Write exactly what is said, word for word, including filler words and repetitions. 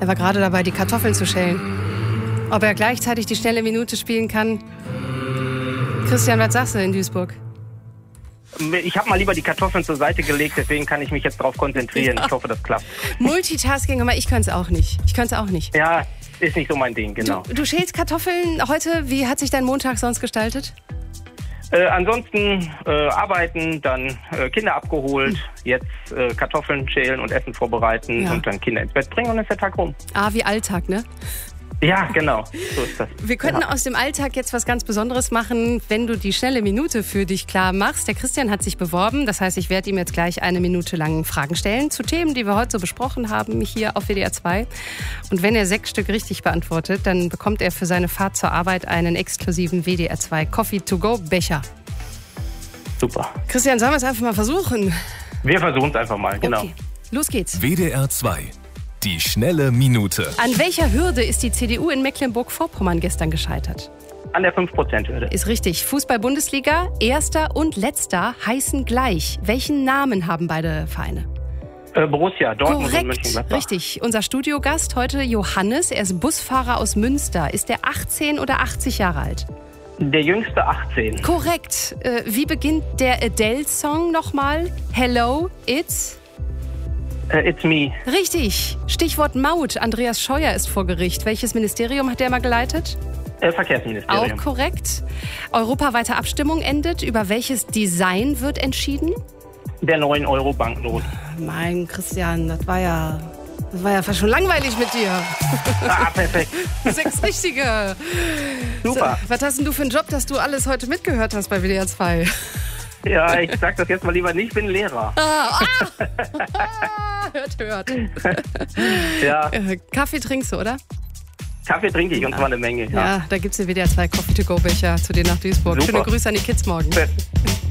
Er war gerade dabei, die Kartoffeln zu schälen. Ob er gleichzeitig die schnelle Minute spielen kann? Christian, was sagst du in Duisburg? Ich habe mal lieber die Kartoffeln zur Seite gelegt, deswegen kann ich mich jetzt darauf konzentrieren. Ja. Ich hoffe, das klappt. Multitasking, aber ich könnte es auch nicht. Ich könnte es auch nicht. Ja, ist nicht so mein Ding, genau. Du, du schälst Kartoffeln heute. Wie hat sich dein Montag sonst gestaltet? Äh, ansonsten äh, arbeiten, dann äh, Kinder abgeholt, hm. jetzt äh, Kartoffeln schälen und Essen vorbereiten ja. und dann Kinder ins Bett bringen und dann ist der Tag rum. Ah, wie Alltag, ne? Ja, genau. So ist das. Wir könnten ja. aus dem Alltag jetzt was ganz Besonderes machen, wenn du die schnelle Minute für dich klar machst. Der Christian hat sich beworben. Das heißt, ich werde ihm jetzt gleich eine Minute lang Fragen stellen zu Themen, die wir heute so besprochen haben, hier auf W D R zwei. Und wenn er sechs Stück richtig beantwortet, dann bekommt er für seine Fahrt zur Arbeit einen exklusiven W D R zwei Coffee-to-go-Becher. Super. Christian, sollen wir es einfach mal versuchen? Wir versuchen es einfach mal, genau. Okay. Los geht's. W D R zwei. Die schnelle Minute. An welcher Hürde ist die C D U in Mecklenburg-Vorpommern gestern gescheitert? An der fünf Prozent Hürde. Ist richtig. Fußball-Bundesliga, Erster und Letzter heißen gleich. Welchen Namen haben beide Vereine? Äh, Borussia, Dortmund Korrekt. und Mönchengladbach. Richtig. Unser Studiogast heute Johannes. Er ist Busfahrer aus Münster. Ist er achtzehn oder achtzig Jahre alt? Der jüngste achtzehn. Korrekt. Äh, wie beginnt der Adele-Song nochmal? Hello, it's... Uh, it's me. Richtig. Stichwort Maut. Andreas Scheuer ist vor Gericht. Welches Ministerium hat der mal geleitet? Äh, Verkehrsministerium. Auch korrekt. Europaweite Abstimmung endet. Über welches Design wird entschieden? Der neun Euro Banknot. Mein Christian, das war ja, das war ja fast schon langweilig mit dir. Ah, perfekt. Sechs Richtige. Super. So, was hast denn du für einen Job, dass du alles heute mitgehört hast bei W D R zwei? Ja, ich sag das jetzt mal lieber nicht, ich bin Lehrer. Ah, ah. hört, hört. Ja. Kaffee trinkst du, oder? Kaffee trinke ich und zwar eine Menge. Ja, Ja, da gibt es den W D R zwei Coffee-to-go-Becher zu dir nach Duisburg. Super. Schöne Grüße an die Kids morgen.